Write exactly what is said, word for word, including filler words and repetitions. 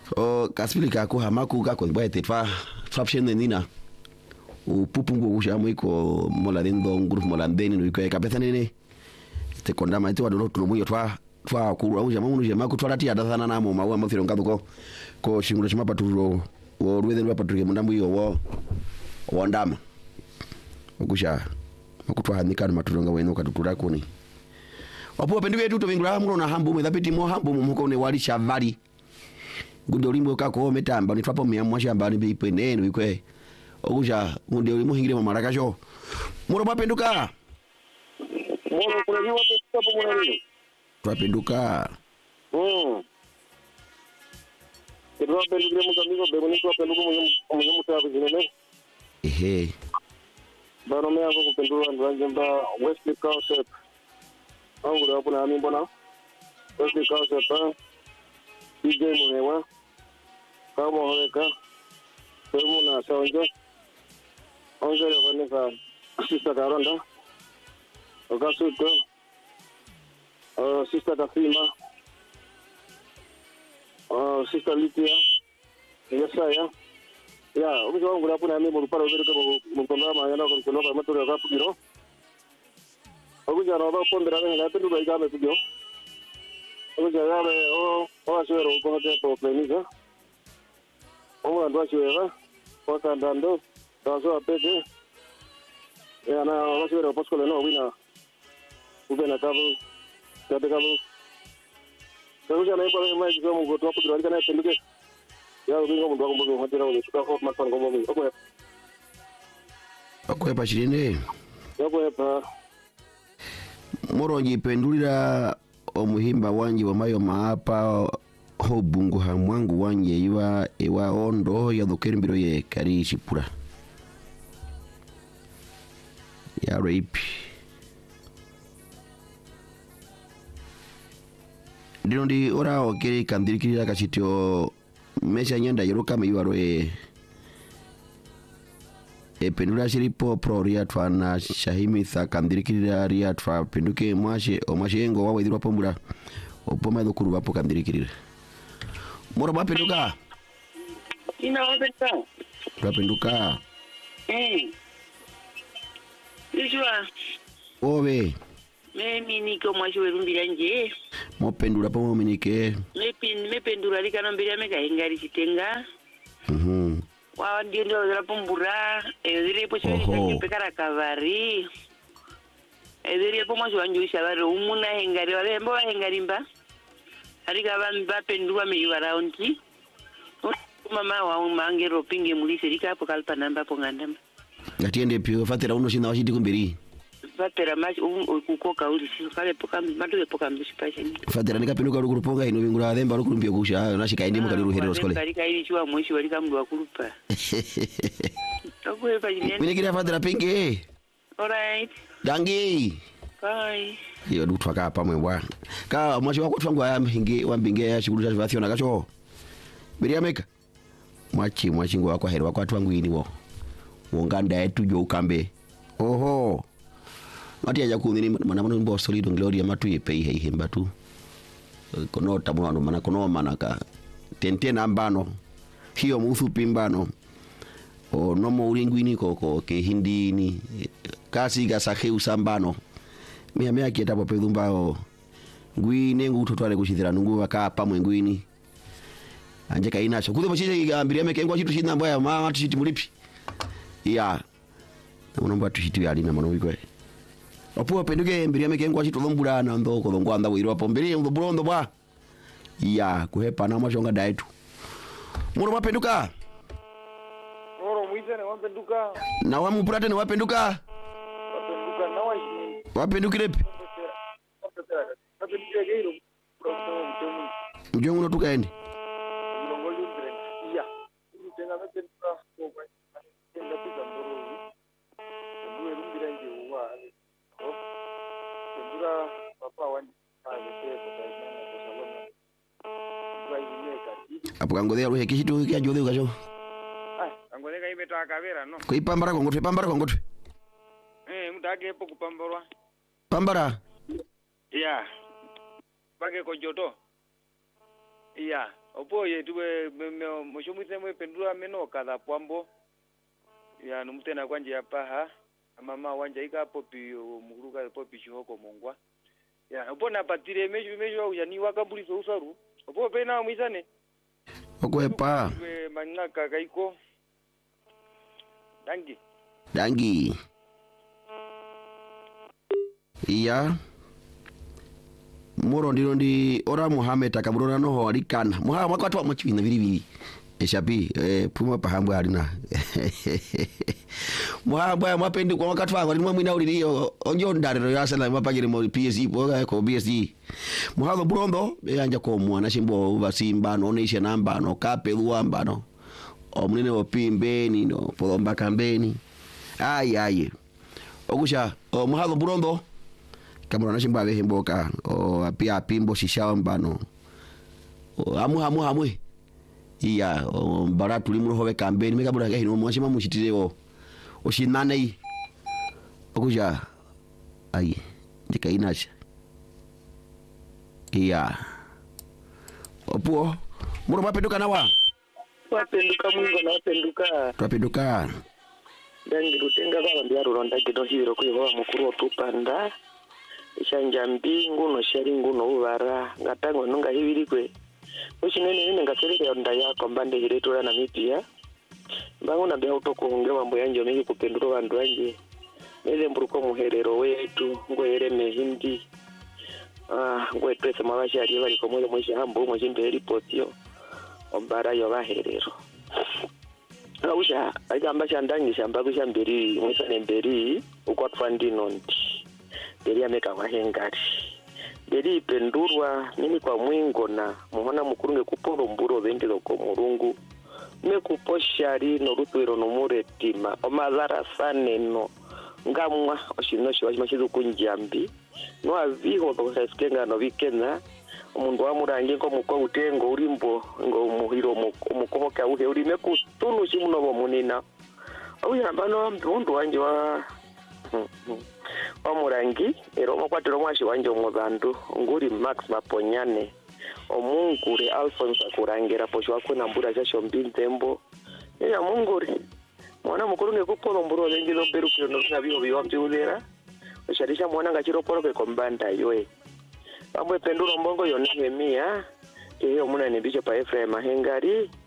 o kasipili kako hamaku kako bwete twa twapshene nina upupungu ushamu iko mola dendo nguru mola ndeni no iko kabeza nene te kondama ite wadolo tulubuyo twa twa kuru au jamu nuje maku twalati adathana namo mawa mafiro ngaduko ko shingulo chima paturo wo rwede rwa patruke mundambu yo wo wondama okusha makutwa hanika maturonga weno katutura kuni wapo pendu yetu to vingura muno na hambu methapiti mo hambu muko ne wali shavari gundo limwe kako metamba ni twapo mya mwashamba ni bipe neno ikwe okusha ngundi ulimo hingire mamarakajo muro bapenduka muro kule wapo twapo mwana twapenduka mm Kedua penduka mukamigo beboni twapenduka mu mutabu zinene ehe bano me ako kupendura ndranjemba Wesley Concept angu hapo na mimi mbona Wesley Concept D J Munewa kama hoeka semu na sonjo ongere vaneka sister Karonda okasuto uh sister Kafima uh sister Litia Yesaya ya ubizo wangu hapo na mimi mulipara ubiri kama mkonga maana kwa kunoka matoro ya kapu kiro ubizo na baba pondera ngala pendu ba igame kujyo ubizo yabe o o ashero ko hote to pleniza o ndo ashero kwa kandando tazo apete ya na ashero poskole no wina ubena kabu kate kabu ubizo na ipo mai kwa mungu to hapo kana penduke ya ubingo mundu akomboke hotera ule tukako matano ngombo mimi okwe okwe pashirine okwe pa moro jipendulira omuhimba wanje wamayo maapa hobungu hamwangu wanje iwa ewa ondo ya dhokerimbiro ye kari shipura ya rape dino ndi ora okere kandirikira kachitio mesha nyenda yiruka meyaro e e pendula shiripo pro ria twana shahimi tha kandirikira ria twa penduke mwashe o mashengo wawe dhirwa pombura opoma dhukuru wapo kandirikira moro ba penduka ina wapenda twa penduka eh Ijua owe mimi niko mwashi werumbira nje mo pendula po mominike mepi mependura likana mbira meka ingari chitenga mhm wa ndio ndio za pombura ezire po chini kanje pekara kavari ezire po mwashi wanju shabari umuna ingari wale mbo ingari mba arika ba pendua me around mama wa mangero pinge mulise rika hapo kalpa namba po ngandamba atiende pio fatera uno shina washiti kumbiri fatera machi ukukoka uli si kale poka matu poka mbishipasheni fatera nikapenduka rukuruponga ino bingura themba rukurumpia kusha nashika indi mukali ruherero skole kalika ili chwa mwishi walika mdu wakurupa okwe pajine mine kira fatera pinge alright dangi bye iyo dutwa ka pamwe bwa ka mwashi wako twangwa ya mhinge wa mbinge ya shiguru cha vathiona kacho biria meka mwachi mwachi ngo wako heri wako atwangu ini wo wonganda yetu jo ukambe oho mati aja kuthini mana mana mbo solido gloria matu yepe ihe himba tu kono tamuano mana kono manaka tente nambano hiyo muthu pimbano o nomo uringwini koko ke hindini kasi ga sakhe usambano mia mia kieta po pedumba o ngwine ngutotwale kushithira nungu waka pamwe ngwini anje kaina cho kutho bashije ambiria mekengwa chitu shina mbaya mama tushiti mulipi ya unomba tushiti yali na mano wikwe opo penduke mbiria mekengwa chitu dhombura na ndoko dhongwa nda wirwa pombiri ndoburo ndo bwa ya kuhepa na mashonga daitu muro mapenduka muro muizene wapenduka na wamupurate ne wapenduka wapenduka na wajini wapendukirepe wapenduka geiro mjongo no tukaende mlongoli ndre ya tenga wapenduka kwa tenga pika mboro nduwe rumbira nje wa pendura papa wani alete kwa sana kwa salama kwa imeka apo kangodea ruhe kishitu kya jodhe ukacho ah angoleka imetoka kavera no kuipambara kongotwe pambara kongotwe eh mutake hapo kupambarwa pambara ya pake ko joto ya Opo ye tuwe mshomwite mwe pendula meno kadha pwambo. Ya numtena kwanje ya paha. Mama wanja ika popi muruka popi chihoko mongwa. Ya opo na patire meju meju ya ni wakabuli so usaru. Opo pena mwisane. Okwepa. We manaka kaiko. Dangi. Dangi. Iya. Moro ndiro ndi ora Muhammad akaburona no hori kana. Muha makwatwa machibina biribiri. Eshapi eh puma pahambwa alina. Muha bwa mapendi kwa wakatwa ngani mwina uliriyo onjo ndarero yasala mapagire mo P S C boga ko B S C. Muha no burondo yanja ko mwana shimbo basimba no onesha namba no kape luamba no. Omnene opimbeni no polomba kambeni. Ai ai. Ogusha o muha no burondo kama na shimba be himboka o apia pimbo shishamba no. O amu amu amu. Iya o baratu limu hobe kambeni meka bura hino mo shima mushitire o oshinane yi okuja ai ndika inasha iya opuo muro mapenduka nawa wapenduka mwingo na wapenduka twapenduka dangi rutenga kwa mbia ruronda kido hibiro kuihoa mukuru otupanda ishanja mbingu no sharingu no ubara ngatango nunga hibiri kwe ushinene nene ngasereke onda yako mbande hiretu na mipia bangu na bia utoko hunge mambo yanje mengi kupenduro bandu anje neze mburuko muherero wetu ngoere mehindi ah ngwe twese mabashi ari bari komoyo mwisha hambo mwisha mbere potio ombara yo baherero Ausha agamba chandangi shamba kusha mberi mwisa nemberi ukwatwa ndinondi beri ameka wahengari beri pendurwa nini kwa mwingo na muhona mukurunge kuporo mburo vendelo ko murungu mekuposhari no rutwero no muretima omadhara saneno ngamwa oshinoshi washimashizu kunjambi no aviho bakaskenga no vikena umundu wamurange ko muko utengo urimbo ngo muhiro mukohoka uhe urime kutunu shimuno munina uyamba no mpundu wanje wa wamurangi ero makwatero mwashi wanje omuzandu nguri Max Maponyane omungure Alphonse akurangira posho wakuna mbura jasho mbinzembo ya mungure mwana mukuru ngekupolo mburo lengilo berukiro no nabiho biwambi ulera osharisha mwana ngachiro polo ke kombanda yoe bamwe penduro mbongo yonehemia eyo muna nibicho pa Ephraim Mahengari